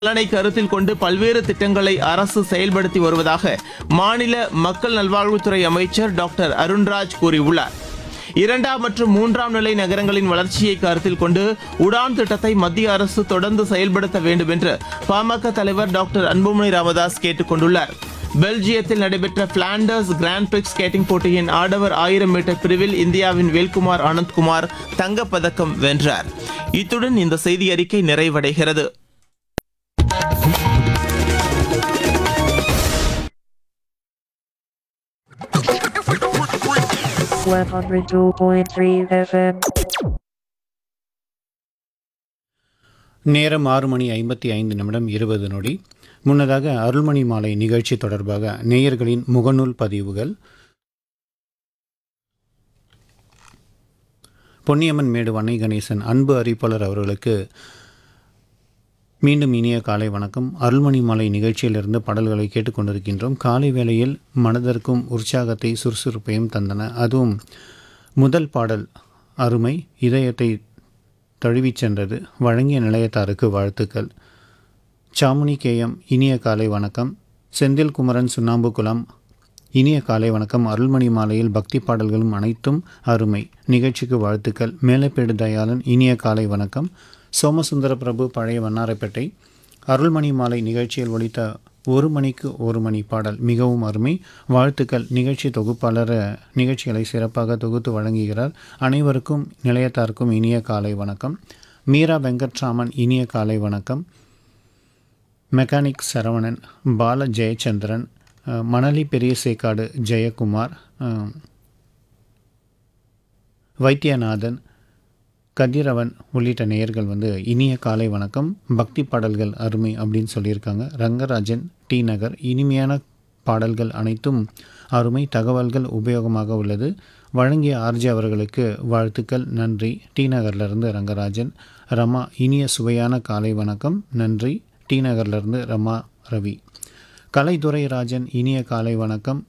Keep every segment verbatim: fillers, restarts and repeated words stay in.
நலனை கருத்தில் கொண்டு பல்வேறு திட்டங்களை அரசு செயல்படுத்தி வருவதாக மாநில மக்கள் நல்வாழ்வுத்துறை அமைச்சர் டாக்டர் அருண்ராஜ் கூறியுள்ளார். இரண்டாம் மற்றும் மூன்றாம் நிலை நகரங்களின் வளர்ச்சியை கருத்தில் கொண்டு உடான் திட்டத்தை மத்திய அரசு தொடர்ந்து செயல்படுத்த வேண்டும் என்று பாமக தலைவர் டாக்டர் அன்புமணி ராமதாஸ் கேட்டுக் கொண்டுள்ளார். பெல்ஜியத்தில் நடைபெற்ற பிளாண்டர்ஸ் கிராண்ட் பிரிக்ஸ் ஸ்கேட்டிங் போட்டியின் ஆடவர் ஆயிரம் மீட்டர் பிரிவில் இந்தியாவின் வேல்குமார் ஆனந்த்குமார் தங்கப்பதக்கம் வென்றார். இத்துடன் இந்த செய்தி அறிக்கை நிறைவடைகிறது. one oh two point three F M. நேரம் ஆறு மணி ஐம்பத்தி ஐந்து நிமிடம் இருபது நொடி. முன்னதாக அருள்மணி மாலை நிகழ்ச்சி தொடர்பாக நேயர்களின் முகநூல் பதிவுகள். பொன்னியம்மன் மேடு வன்னை கணேசன் அன்பு அறிவிப்பாளர் அவர்களுக்கு மீண்டும் இனிய காலை வணக்கம். அருள்மணி மாலை நிகழ்ச்சியிலிருந்து பாடல்களை கேட்டுக்கொண்டிருக்கின்றோம். காலை வேளையில் மனதிற்கும் உற்சாகத்தை சுறுசுறுப்பையும் தந்தன. அதுவும் முதல் பாடல் அருமை, இதயத்தை தழுவிச் சென்றது. வழங்கிய நிலையத்தாருக்கு வாழ்த்துக்கள். சாமுனி கேஎம் இனிய காலை வணக்கம். செந்தில் குமரன் சுண்ணாம்புக்குளம் இனிய காலை வணக்கம். அருள்மணி மாலையில் பக்தி பாடல்களும் அனைத்தும் அருமை, நிகழ்ச்சிக்கு வாழ்த்துக்கள். மேலப்பேடு தயாளன் இனிய காலை வணக்கம். சோமசுந்தர பிரபு பழைய வண்ணாரப்பேட்டை அருள்மணி மாலை நிகழ்ச்சியில் ஒலித்த ஒரு மணிக்கு ஒரு மணி பாடல் மிகவும் அருமை, வாழ்த்துக்கள். நிகழ்ச்சி தொகுப்பாளர் நிகழ்ச்சிகளை சிறப்பாக தொகுத்து வழங்குகிறார். அனைவருக்கும் நிலையத்தாருக்கும் இனிய காலை வணக்கம். மீரா வெங்கட்ராமன் இனிய காலை வணக்கம். மெக்கானிக் சரவணன், பால ஜெயச்சந்திரன், மணலி பெரிய சேக்காடு ஜெயக்குமார், வைத்தியநாதன், கதிரவன் உள்ளிட்ட நேயர்கள் வந்து இனிய காலை வணக்கம், பக்தி பாடல்கள் அருமை அப்படின்னு சொல்லியிருக்காங்க. ரங்கராஜன் டி நகர் இனிமையான பாடல்கள் அனைத்தும் அருமை, தகவல்கள் உபயோகமாக உள்ளது. வழங்கிய ஆர்ஜி அவர்களுக்கு வாழ்த்துக்கள், நன்றி. டி நகர்லேருந்து ரங்கராஜன். ரமா இனிய சுவையான காலை வணக்கம், நன்றி. டி நகர்லேருந்து ரமா ரவி. கலைத்துறை ராஜன் இனிய காலை வணக்கம்.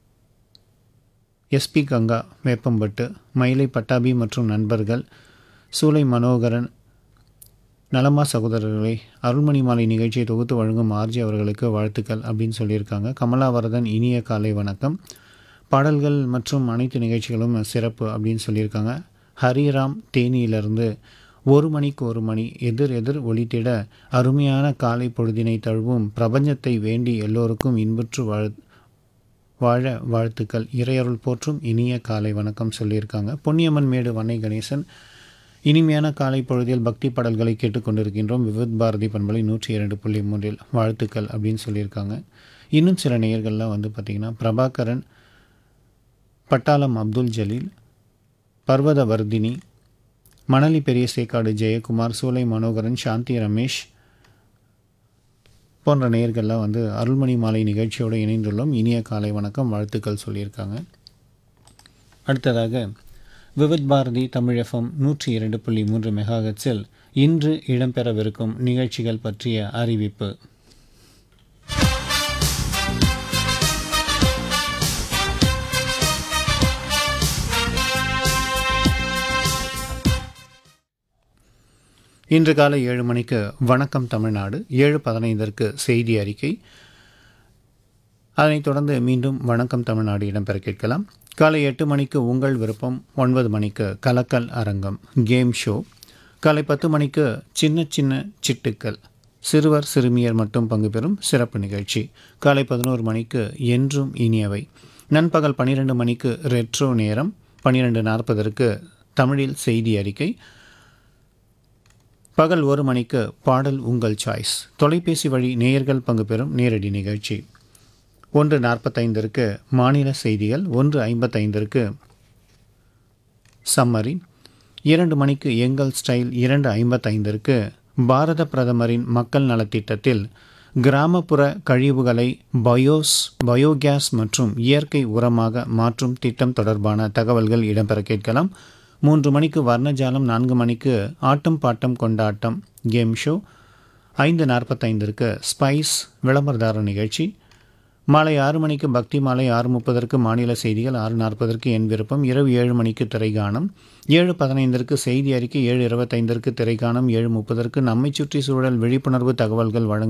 எஸ்பி கங்கா வேப்பம்பட்டு, மயிலை பட்டாபி மற்றும் நண்பர்கள், சூலை மனோகரன், நலமா சகோதரர்களை, அருள்மணி மாலை நிகழ்ச்சியை தொகுத்து வழங்கும் ஆர்ஜி அவர்களுக்கு வாழ்த்துக்கள் அப்படின்னு சொல்லியிருக்காங்க. கமலாவரதன் இனிய காலை வணக்கம். பாடல்கள் மற்றும் அனைத்து நிகழ்ச்சிகளும் சிறப்பு அப்படின்னு சொல்லியிருக்காங்க. ஹரிராம் தேனியிலிருந்து ஒரு மணிக்கு ஒரு மணி எதிர் எதிர் ஒளித்திட அருமையான காலை பொழுதினை தழுவும் பிரபஞ்சத்தை வேண்டி எல்லோருக்கும் இன்புற்று வாழ் வாழ வாழ்த்துக்கள். இறையருள் போற்றும் இனிய காலை வணக்கம் சொல்லியிருக்காங்க. பொன்னியம்மன் மேடு வன்னை கணேசன் இனிமையான காலை பொழுதில் பக்தி பாடல்களை கேட்டுக்கொண்டிருக்கின்றோம். விவித் பாரதி பண்பலை நூற்றி இரண்டு புள்ளி மூன்றில் வாழ்த்துக்கள் அப்படின்னு சொல்லியிருக்காங்க. இன்னும் சில நேயர்கள்லாம் வந்து பார்த்திங்கன்னா பிரபாகரன், பட்டாளம் அப்துல் ஜலீல், பர்வத வர்தினி, மணலி பெரிய சேக்காடு ஜெயக்குமார், சூலை மனோகரன், சாந்தி ரமேஷ் போன்ற நேயர்கள்லாம் வந்து அருள்மணி மாலை நிகழ்ச்சியோடு இணைந்துள்ளோம். இனிய காலை வணக்கம், வாழ்த்துக்கள் சொல்லியிருக்காங்க. அடுத்ததாக விவித் பாரதி தமிழ் எஃப்எம் நூற்றி இரண்டு புள்ளி மூன்று மெகாஹெட்ஸில் இன்று இடம்பெறவிருக்கும் நிகழ்ச்சிகள் பற்றிய அறிவிப்பு. இன்று காலை ஏழு மணிக்கு வணக்கம் தமிழ்நாடு, ஏழு பதினைந்திற்கு செய்தி அறிக்கை, அதனைத் தொடர்ந்து மீண்டும் வணக்கம் தமிழ்நாடு இடம்பெற கேட்கலாம். காலை எட்டு மணிக்கு உங்கள் விருப்பம், ஒன்பது மணிக்கு கலக்கல் அரங்கம் கேம் ஷோ, காலை பத்து மணிக்கு சின்ன சின்ன சிட்டுக்கள் சிறுவர் சிறுமியர் மட்டும் பங்கு பெறும் சிறப்பு நிகழ்ச்சி, காலை பதினோரு மணிக்கு என்றும் இனியவை, நண்பகல் பன்னிரெண்டு மணிக்கு ரெட்ரோ நேரம், பன்னிரெண்டு நாற்பதற்கு தமிழில் செய்தி அறிக்கை, பகல் ஒரு மணிக்கு பாடல் உங்கள் சாய்ஸ் தொலைபேசி வழி நேயர்கள் பங்கு பெறும் நேரடி நிகழ்ச்சி, ஒன்று நாற்பத்தைந்திற்கு மாநில செய்திகள், ஒன்று ஐம்பத்தைந்திற்கு சம்மரி, இரண்டு மணிக்கு எங்கள் ஸ்டைல், இரண்டு ஐம்பத்தைந்திற்கு பாரத பிரதமரின் மக்கள் நலத்திட்டத்தில் கிராமப்புற கழிவுகளை பயோஸ் பயோகேஸ் மற்றும் இயற்கை உரமாக மாற்றும் திட்டம் தொடர்பான தகவல்கள் இடம்பெற கேட்கலாம். மூன்று மணிக்கு வர்ணஜாலம், நான்கு மணிக்கு ஆட்டம் பாட்டம் கொண்டாட்டம் கேம் ஷோ, ஐந்து நாற்பத்தைந்திற்கு ஸ்பைஸ் விளம்பரதார நிகழ்ச்சி, மாலை ஆறு மணிக்கு பக்தி மாலை, ஆறு முப்பதற்கு மாநில செய்திகள், ஆறு நாற்பதற்கு என் விருப்பம், இரவு ஏழு மணிக்கு திரைகானம், ஏழு பதினைந்திற்கு செய்தி அறிக்கை, ஏழு இருபத்தைந்திற்கு திரைகானம், ஏழு முப்பதற்கு நம்மை சுற்றி சூழல் விழிப்புணர்வு தகவல்கள் வழங்கும்